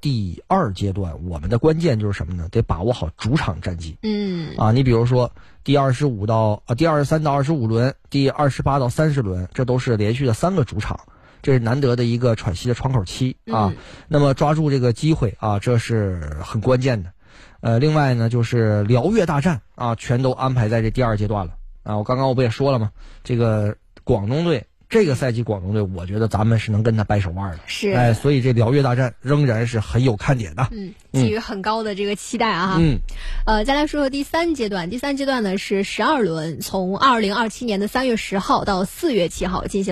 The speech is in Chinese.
第2阶段，我们的关键就是什么呢？得把握好主场战绩。你比如说第23到25轮，第28到30轮，这都是连续的3个主场，这是难得的一个喘息的窗口期啊。那么抓住这个机会啊，这是很关键的。另外呢，就是辽粤大战啊，全都安排在这第2阶段了啊。我刚刚不也说了吗？这个广东队。这个赛季广东队，我觉得咱们是能跟他掰手腕的， 是， 所以这辽粤大战仍然是很有看点的， 寄予很高的这个期待啊，再来说说第3阶段，第3阶段呢是12轮，从2027年的3月10号到4月7号进行。